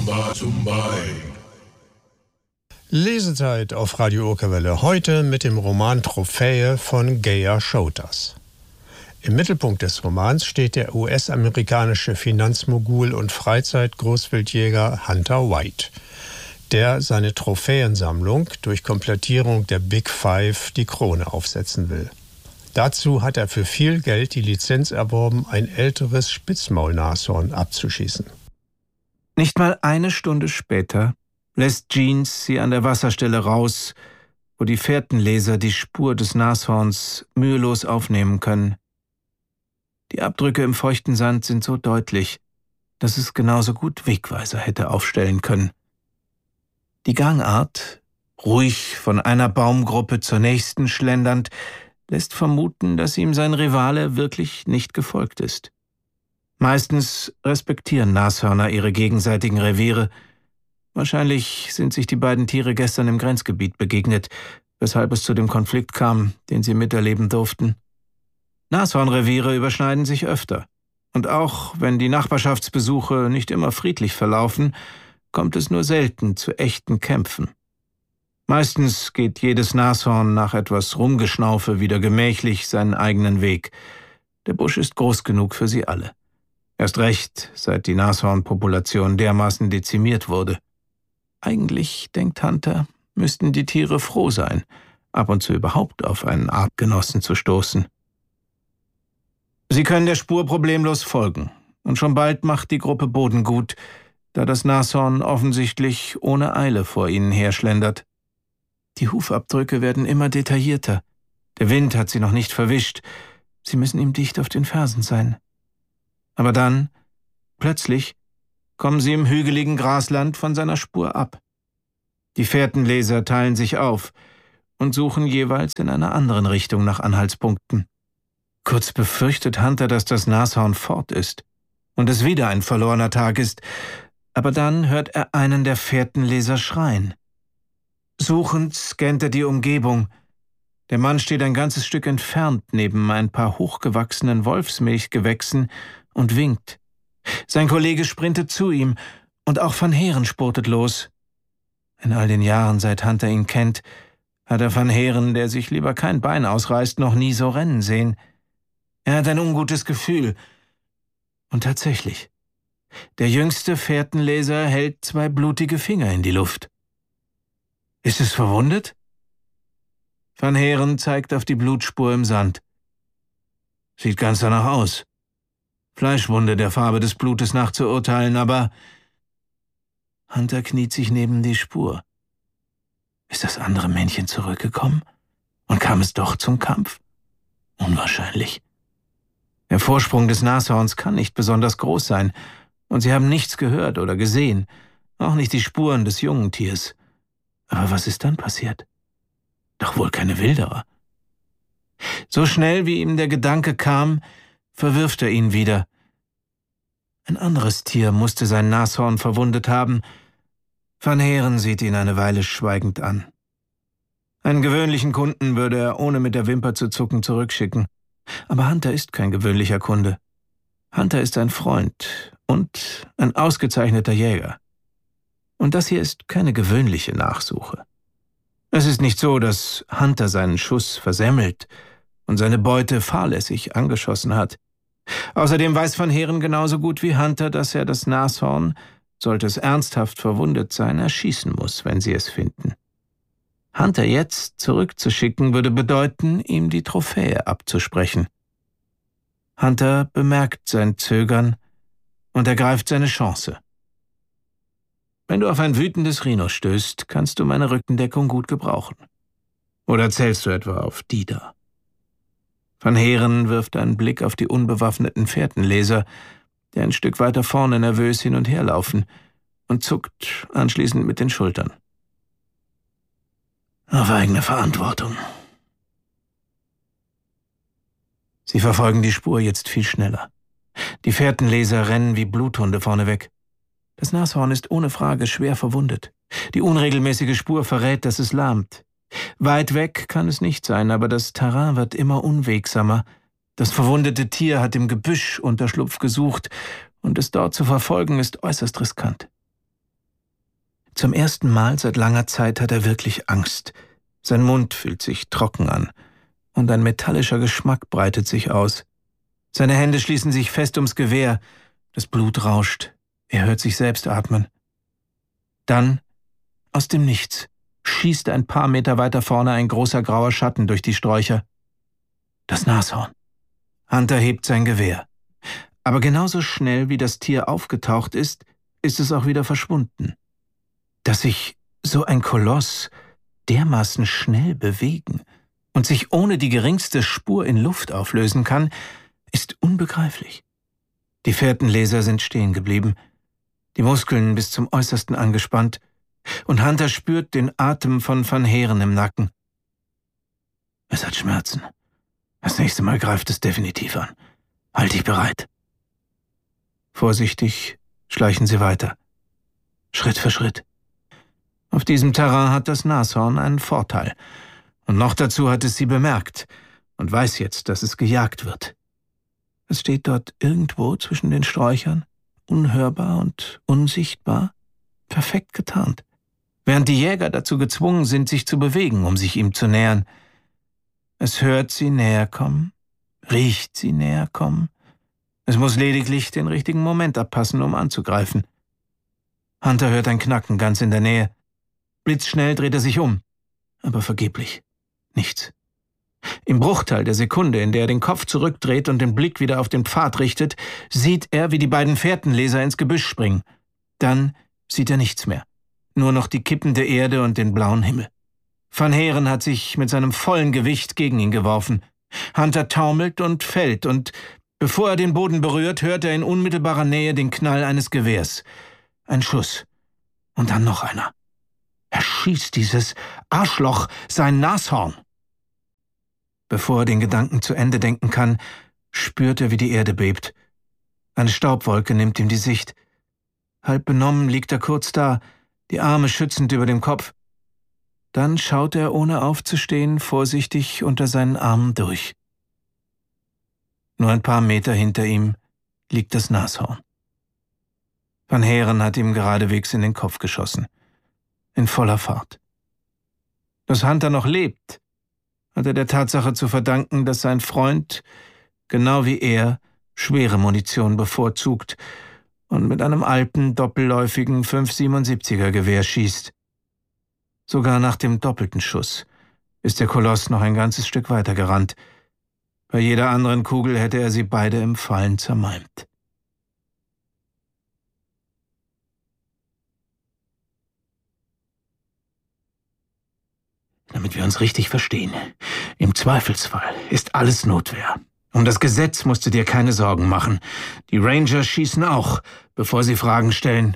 Lesezeit auf Radio Okerwelle. Heute mit dem Roman Trophäe von Geir Schouters. Im Mittelpunkt des Romans steht der US-amerikanische Finanzmogul und Freizeitgroßwildjäger Hunter White, der seine Trophäensammlung durch Komplettierung der Big Five die Krone aufsetzen will. Dazu hat er für viel Geld die Lizenz erworben, ein älteres Spitzmaulnashorn abzuschießen. Nicht mal eine Stunde später lässt Jeans sie an der Wasserstelle raus, wo die Fährtenleser die Spur des Nashorns mühelos aufnehmen können. Die Abdrücke im feuchten Sand sind so deutlich, dass es genauso gut Wegweiser hätte aufstellen können. Die Gangart, ruhig von einer Baumgruppe zur nächsten schlendernd, lässt vermuten, dass ihm sein Rivale wirklich nicht gefolgt ist. Meistens respektieren Nashörner ihre gegenseitigen Reviere. Wahrscheinlich sind sich die beiden Tiere gestern im Grenzgebiet begegnet, weshalb es zu dem Konflikt kam, den sie miterleben durften. Nashornreviere überschneiden sich öfter. Und auch wenn die Nachbarschaftsbesuche nicht immer friedlich verlaufen, kommt es nur selten zu echten Kämpfen. Meistens geht jedes Nashorn nach etwas Rumgeschnaufe wieder gemächlich seinen eigenen Weg. Der Busch ist groß genug für sie alle. Erst recht, seit die Nashornpopulation dermaßen dezimiert wurde. Eigentlich, denkt Hunter, müssten die Tiere froh sein, ab und zu überhaupt auf einen Artgenossen zu stoßen. Sie können der Spur problemlos folgen, und schon bald macht die Gruppe Boden gut, da das Nashorn offensichtlich ohne Eile vor ihnen herschlendert. Die Hufabdrücke werden immer detaillierter. Der Wind hat sie noch nicht verwischt. Sie müssen ihm dicht auf den Fersen sein. Aber dann, plötzlich, kommen sie im hügeligen Grasland von seiner Spur ab. Die Fährtenleser teilen sich auf und suchen jeweils in einer anderen Richtung nach Anhaltspunkten. Kurz befürchtet Hunter, dass das Nashorn fort ist und es wieder ein verlorener Tag ist, aber dann hört er einen der Fährtenleser schreien. Suchend scannt er die Umgebung. Der Mann steht ein ganzes Stück entfernt neben ein paar hochgewachsenen Wolfsmilchgewächsen und winkt. Sein Kollege sprintet zu ihm und auch Van Heeren spurtet los. In all den Jahren, seit Hunter ihn kennt, hat er Van Heeren, der sich lieber kein Bein ausreißt, noch nie so rennen sehen. Er hat ein ungutes Gefühl. Und tatsächlich, der jüngste Fährtenleser hält 2 blutige Finger in die Luft. Ist es verwundet? Van Heeren zeigt auf die Blutspur im Sand. Sieht ganz danach aus. Fleischwunde der Farbe des Blutes nach zu urteilen, aber Hunter kniet sich neben die Spur. Ist das andere Männchen zurückgekommen? Und kam es doch zum Kampf? Unwahrscheinlich. Der Vorsprung des Nashorns kann nicht besonders groß sein, und sie haben nichts gehört oder gesehen, auch nicht die Spuren des jungen Tiers. Aber was ist dann passiert? Doch wohl keine Wilderer. So schnell, wie ihm der Gedanke kam, verwirft er ihn wieder. Ein anderes Tier musste sein Nashorn verwundet haben. Van Heeren sieht ihn eine Weile schweigend an. Einen gewöhnlichen Kunden würde er ohne mit der Wimper zu zucken zurückschicken. Aber Hunter ist kein gewöhnlicher Kunde. Hunter ist ein Freund und ein ausgezeichneter Jäger. Und das hier ist keine gewöhnliche Nachsuche. Es ist nicht so, dass Hunter seinen Schuss versemmelt und seine Beute fahrlässig angeschossen hat. Außerdem weiß Van Heeren genauso gut wie Hunter, dass er das Nashorn, sollte es ernsthaft verwundet sein, erschießen muss, wenn sie es finden. Hunter jetzt zurückzuschicken, würde bedeuten, ihm die Trophäe abzusprechen. Hunter bemerkt sein Zögern und ergreift seine Chance. Wenn du auf ein wütendes Rhino stößt, kannst du meine Rückendeckung gut gebrauchen. Oder zählst du etwa auf die da? Van Heeren wirft einen Blick auf die unbewaffneten Fährtenleser, die ein Stück weiter vorne nervös hin und her laufen, und zuckt anschließend mit den Schultern. Auf eigene Verantwortung. Sie verfolgen die Spur jetzt viel schneller. Die Fährtenleser rennen wie Bluthunde vorneweg. Das Nashorn ist ohne Frage schwer verwundet. Die unregelmäßige Spur verrät, dass es lahmt. Weit weg kann es nicht sein, aber das Terrain wird immer unwegsamer. Das verwundete Tier hat im Gebüsch Unterschlupf gesucht und es dort zu verfolgen ist äußerst riskant. Zum ersten Mal seit langer Zeit hat er wirklich Angst. Sein Mund fühlt sich trocken an und ein metallischer Geschmack breitet sich aus. Seine Hände schließen sich fest ums Gewehr. Das Blut rauscht. Er hört sich selbst atmen. Dann, aus dem Nichts, schießt ein paar Meter weiter vorne ein großer grauer Schatten durch die Sträucher. Das Nashorn. Hunter hebt sein Gewehr. Aber genauso schnell, wie das Tier aufgetaucht ist es auch wieder verschwunden. Dass sich so ein Koloss dermaßen schnell bewegen und sich ohne die geringste Spur in Luft auflösen kann, ist unbegreiflich. Die Fährtenleser sind stehen geblieben, die Muskeln bis zum Äußersten angespannt, und Hunter spürt den Atem von Van Heeren im Nacken. Es hat Schmerzen. Das nächste Mal greift es definitiv an. Halt dich bereit. Vorsichtig schleichen sie weiter. Schritt für Schritt. Auf diesem Terrain hat das Nashorn einen Vorteil. Und noch dazu hat es sie bemerkt und weiß jetzt, dass es gejagt wird. Es steht dort irgendwo zwischen den Sträuchern, unhörbar und unsichtbar, perfekt getarnt, während die Jäger dazu gezwungen sind, sich zu bewegen, um sich ihm zu nähern. Es hört sie näher kommen, riecht sie näher kommen. Es muss lediglich den richtigen Moment abpassen, um anzugreifen. Hunter hört ein Knacken ganz in der Nähe. Blitzschnell dreht er sich um, aber vergeblich. Nichts. Im Bruchteil der Sekunde, in der er den Kopf zurückdreht und den Blick wieder auf den Pfad richtet, sieht er, wie die beiden Fährtenleser ins Gebüsch springen. Dann sieht er nichts mehr. Nur noch die kippende Erde und den blauen Himmel. Van Heeren hat sich mit seinem vollen Gewicht gegen ihn geworfen. Hunter taumelt und fällt, und bevor er den Boden berührt, hört er in unmittelbarer Nähe den Knall eines Gewehrs. Ein Schuss. Und dann noch einer. Er schießt dieses Arschloch, sein Nashorn. Bevor er den Gedanken zu Ende denken kann, spürt er, wie die Erde bebt. Eine Staubwolke nimmt ihm die Sicht. Halb benommen liegt er kurz da, die Arme schützend über dem Kopf. Dann schaut er, ohne aufzustehen, vorsichtig unter seinen Armen durch. Nur ein paar Meter hinter ihm liegt das Nashorn. Van Heeren hat ihm geradewegs in den Kopf geschossen. In voller Fahrt. Dass Hunter noch lebt, hat er der Tatsache zu verdanken, dass sein Freund, genau wie er, schwere Munition bevorzugt und mit einem alten, doppelläufigen 5,77er Gewehr schießt. Sogar nach dem doppelten Schuss ist der Koloss noch ein ganzes Stück weiter gerannt. Bei jeder anderen Kugel hätte er sie beide im Fallen zermalmt. Damit wir uns richtig verstehen, im Zweifelsfall ist alles Notwehr. Um das Gesetz musst du dir keine Sorgen machen. Die Ranger schießen auch, bevor sie Fragen stellen.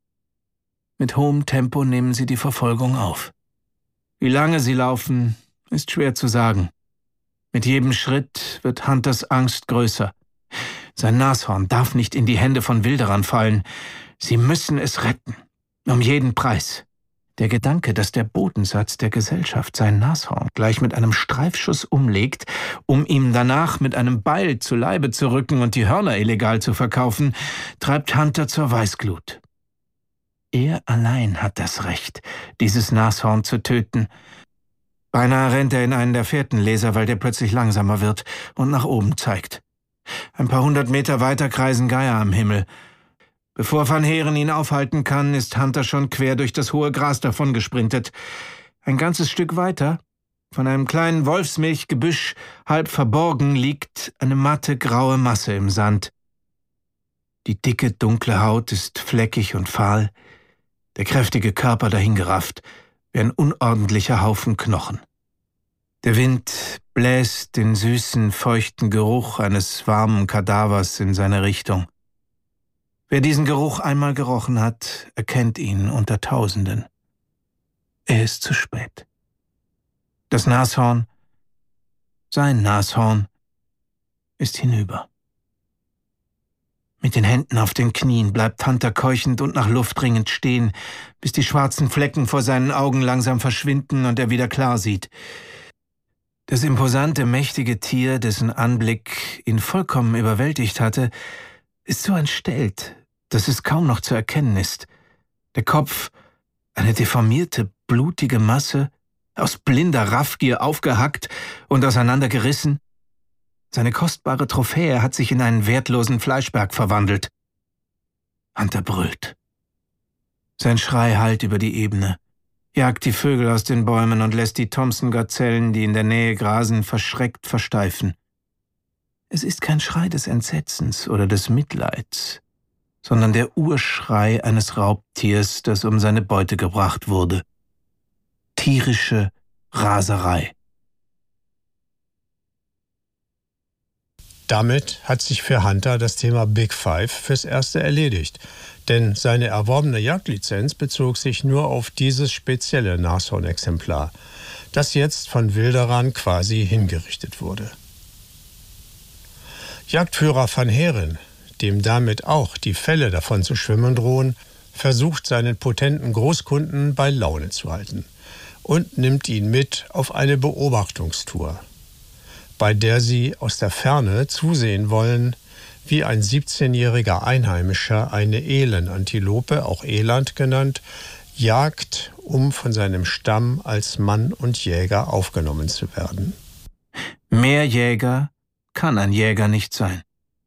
Mit hohem Tempo nehmen sie die Verfolgung auf. Wie lange sie laufen, ist schwer zu sagen. Mit jedem Schritt wird Hunters Angst größer. Sein Nashorn darf nicht in die Hände von Wilderern fallen. Sie müssen es retten, um jeden Preis. Der Gedanke, dass der Bodensatz der Gesellschaft sein Nashorn gleich mit einem Streifschuss umlegt, um ihm danach mit einem Beil zu Leibe zu rücken und die Hörner illegal zu verkaufen, treibt Hunter zur Weißglut. Er allein hat das Recht, dieses Nashorn zu töten. Beinahe rennt er in einen der Fährtenleser, weil der plötzlich langsamer wird und nach oben zeigt. Ein paar 100 Meter weiter kreisen Geier am Himmel. Bevor Van Heeren ihn aufhalten kann, ist Hunter schon quer durch das hohe Gras davongesprintet. Ein ganzes Stück weiter, von einem kleinen Wolfsmilchgebüsch halb verborgen, liegt eine matte graue Masse im Sand. Die dicke, dunkle Haut ist fleckig und fahl, der kräftige Körper dahingerafft, wie ein unordentlicher Haufen Knochen. Der Wind bläst den süßen, feuchten Geruch eines warmen Kadavers in seine Richtung. Wer diesen Geruch einmal gerochen hat, erkennt ihn unter Tausenden. Er ist zu spät. Das Nashorn, sein Nashorn, ist hinüber. Mit den Händen auf den Knien bleibt Hunter keuchend und nach Luft ringend stehen, bis die schwarzen Flecken vor seinen Augen langsam verschwinden und er wieder klar sieht. Das imposante, mächtige Tier, dessen Anblick ihn vollkommen überwältigt hatte, ist so entstellt, dass es kaum noch zu erkennen ist. Der Kopf, Eine deformierte, blutige Masse, aus blinder Raffgier aufgehackt und auseinandergerissen. Seine kostbare Trophäe hat sich in einen wertlosen Fleischberg verwandelt. Hunter brüllt. Sein Schrei hallt über die Ebene, jagt die Vögel aus den Bäumen und lässt die Thompson-Gazellen, die in der Nähe grasen, verschreckt versteifen. Es ist kein Schrei des Entsetzens oder des Mitleids, sondern der Urschrei eines Raubtiers, das um seine Beute gebracht wurde. Tierische Raserei. Damit hat sich für Hunter das Thema Big Five fürs Erste erledigt, denn seine erworbene Jagdlizenz bezog sich nur auf dieses spezielle Nashornexemplar, das jetzt von Wilderern quasi hingerichtet wurde. Jagdführer Van Heeren, dem damit auch die Felle davon zu schwimmen drohen, versucht seinen potenten Großkunden bei Laune zu halten und nimmt ihn mit auf eine Beobachtungstour, bei der sie aus der Ferne zusehen wollen, wie ein 17-jähriger Einheimischer eine Elenantilope, auch Eland genannt, jagt, um von seinem Stamm als Mann und Jäger aufgenommen zu werden. Mehr Jäger kann ein Jäger nicht sein.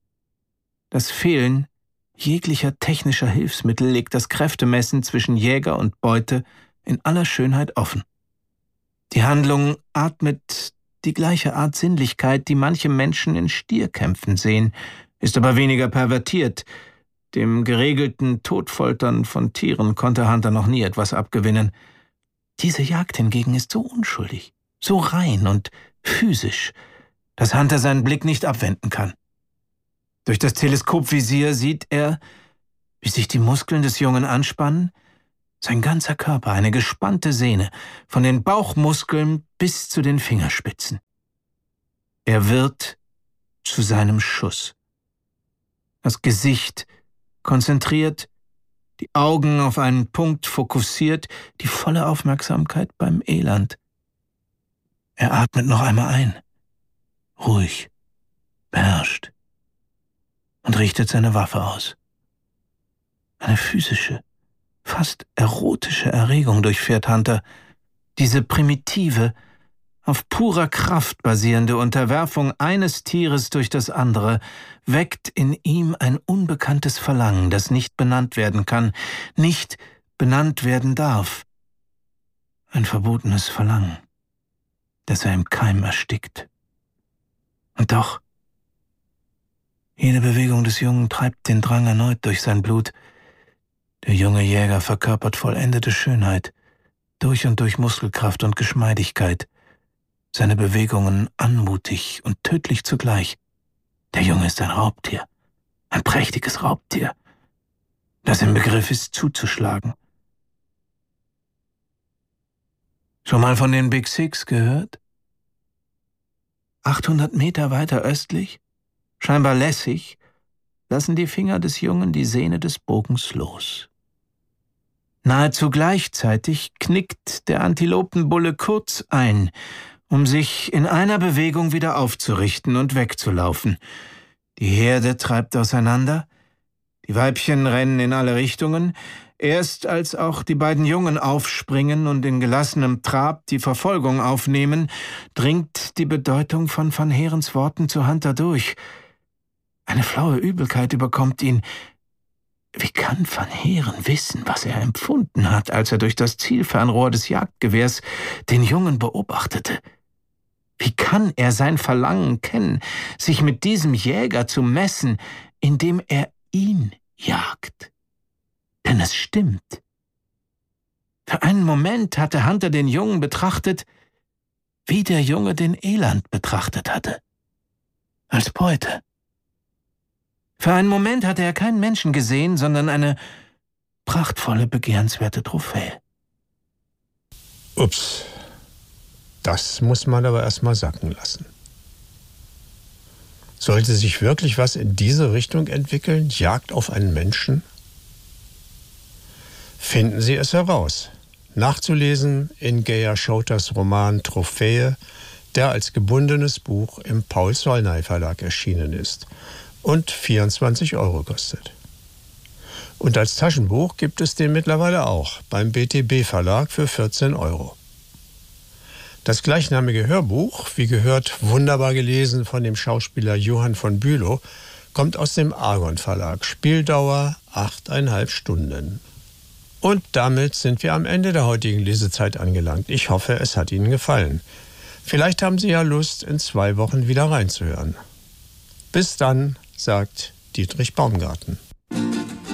Das Fehlen jeglicher technischer Hilfsmittel legt das Kräftemessen zwischen Jäger und Beute in aller Schönheit offen. Die Handlung atmet die gleiche Art Sinnlichkeit, die manche Menschen in Stierkämpfen sehen, ist aber weniger pervertiert. Dem geregelten Todfoltern von Tieren konnte Hunter noch nie etwas abgewinnen. Diese Jagd hingegen ist so unschuldig, so rein und physisch, dass Hunter seinen Blick nicht abwenden kann. Durch das Teleskopvisier sieht er, wie sich die Muskeln des Jungen anspannen, sein ganzer Körper eine gespannte Sehne, von den Bauchmuskeln bis zu den Fingerspitzen. Er wird zu seinem Schuss. Das Gesicht konzentriert, die Augen auf einen Punkt fokussiert, die volle Aufmerksamkeit beim Eland. Er atmet noch einmal ein, ruhig, beherrscht, und richtet seine Waffe aus. Eine physische, fast erotische Erregung durchfährt Hunter. Diese primitive, auf purer Kraft basierende Unterwerfung eines Tieres durch das andere weckt in ihm ein unbekanntes Verlangen, das nicht benannt werden kann, nicht benannt werden darf. Ein verbotenes Verlangen, das er im Keim erstickt. Und doch, jede Bewegung des Jungen treibt den Drang erneut durch sein Blut. Der junge Jäger verkörpert vollendete Schönheit, durch und durch Muskelkraft und Geschmeidigkeit. Seine Bewegungen anmutig und tödlich zugleich. Der Junge ist ein Raubtier, ein prächtiges Raubtier, das im Begriff ist zuzuschlagen. Schon mal von den Big Six gehört? 800 Meter weiter östlich, scheinbar lässig, lassen die Finger des Jungen die Sehne des Bogens los. Nahezu gleichzeitig knickt der Antilopenbulle kurz ein, um sich in einer Bewegung wieder aufzurichten und wegzulaufen. Die Herde treibt auseinander, die Weibchen rennen in alle Richtungen, erst als auch die beiden Jungen aufspringen und in gelassenem Trab die Verfolgung aufnehmen, dringt die Bedeutung von Van Heerens Worten zu Hunter durch. Eine flaue Übelkeit überkommt ihn. Wie kann Van Heeren wissen, was er empfunden hat, als er durch das Zielfernrohr des Jagdgewehrs den Jungen beobachtete? Wie kann er sein Verlangen kennen, sich mit diesem Jäger zu messen, indem er ihn jagt? Denn es stimmt. Für einen Moment hatte Hunter den Jungen betrachtet, wie der Junge den Eland betrachtet hatte. Als Beute. Für einen Moment hatte er keinen Menschen gesehen, sondern eine prachtvolle, begehrenswerte Trophäe. Ups. Das muss man aber erstmal sacken lassen. Sollte sich wirklich was in diese Richtung entwickeln, Jagd auf einen Menschen? Finden Sie es heraus. Nachzulesen in Geir Schouters Roman Trophäe, der als gebundenes Buch im Paul-Sollnay Verlag erschienen ist und 24 € kostet. Und als Taschenbuch gibt es den mittlerweile auch beim BTB Verlag für 14 €. Das gleichnamige Hörbuch, wie gehört, wunderbar gelesen von dem Schauspieler Johann von Bülow, kommt aus dem Argon Verlag. Spieldauer 8,5 Stunden. Und damit sind wir am Ende der heutigen Lesezeit angelangt. Ich hoffe, es hat Ihnen gefallen. Vielleicht haben Sie ja Lust, in 2 Wochen wieder reinzuhören. Bis dann, sagt Dietrich Baumgarten.